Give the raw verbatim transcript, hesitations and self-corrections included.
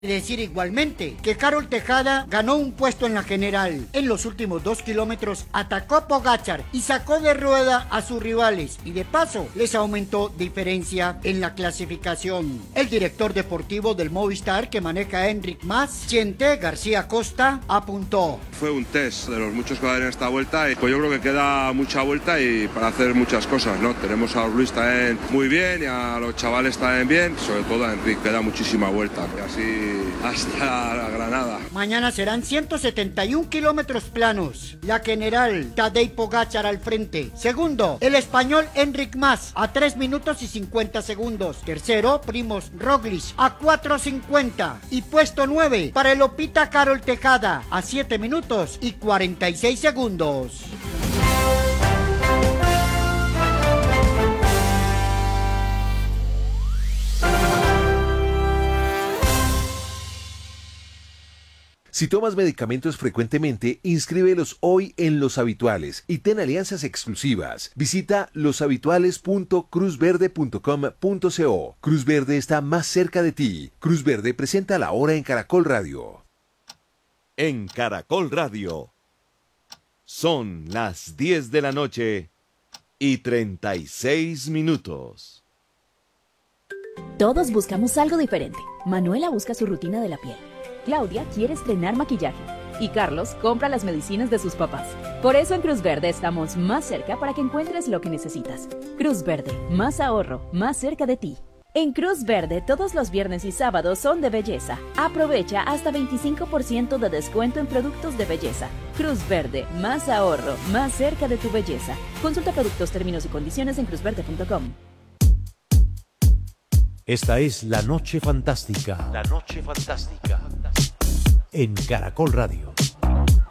Decir igualmente que Carol Tejada ganó un puesto en la general. En los últimos dos kilómetros atacó a Pogačar y sacó de rueda a sus rivales y de paso les aumentó diferencia en la clasificación. El director deportivo del Movistar que maneja Enric Mas, Chente García Costa, apuntó: fue un test de los muchos que va a haber en esta vuelta y pues yo creo que queda mucha vuelta y para hacer muchas cosas, ¿no? Tenemos a Luis también muy bien y a los chavales también bien, sobre todo a Enric, queda muchísima vuelta y así hasta la Granada. Mañana serán ciento setenta y un kilómetros planos. La general Tadej Pogačar al frente. Segundo, el español Enric Mas a tres minutos y cincuenta segundos. Tercero, Primož Roglič a cuatro cincuenta. Y puesto nueve para el Opita Carol Tejada a siete minutos y cuarenta y seis segundos. Si tomas medicamentos frecuentemente, inscríbelos hoy en Los Habituales y ten alianzas exclusivas. Visita los habituales punto cruz verde punto com punto co. Cruz Verde está más cerca de ti. Cruz Verde presenta La Hora en Caracol Radio. En Caracol Radio son las diez de la noche y treinta y seis minutos. Todos buscamos algo diferente. Manuela busca su rutina de la piel. Claudia quiere estrenar maquillaje y Carlos compra las medicinas de sus papás. Por eso en Cruz Verde estamos más cerca para que encuentres lo que necesitas. Cruz Verde, más ahorro, más cerca de ti. En Cruz Verde todos los viernes y sábados son de belleza. Aprovecha hasta veinticinco por ciento de descuento en productos de belleza. Cruz Verde, más ahorro, más cerca de tu belleza. Consulta productos, términos y condiciones en cruz verde punto com. Esta es La Noche Fantástica. La Noche Fantástica. En Caracol Radio.